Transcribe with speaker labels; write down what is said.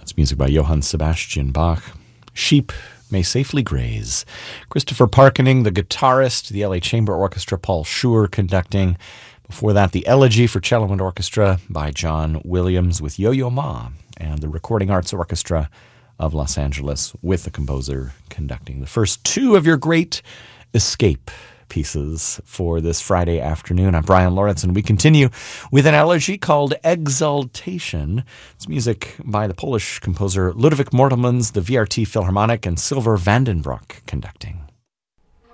Speaker 1: It's music by Johann Sebastian Bach. Sheep May Safely Graze. Christopher Parkening, the guitarist, the LA Chamber Orchestra, Paul Schur conducting. Before that, the Elegy for Cello and Orchestra by John Williams with Yo-Yo Ma, and the Recording Arts Orchestra of Los Angeles with the composer conducting. The first two of your great escape pieces for this Friday afternoon. I'm Brian Lawrence, and we continue with an elegy called Exaltation. It's music by the Polish composer Ludwik Mortelmans, the VRT Philharmonic, and Silver Vandenbroek conducting.